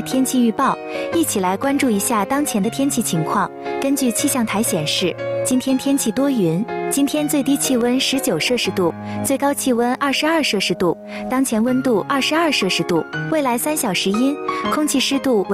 天气预报，一起来关注一下当前的天气情况。根据气象台显示，今天天气多云，今天最低气温19摄氏度，最高气温22摄氏度，当前温度22摄氏度，未来3小时阴，空气湿度为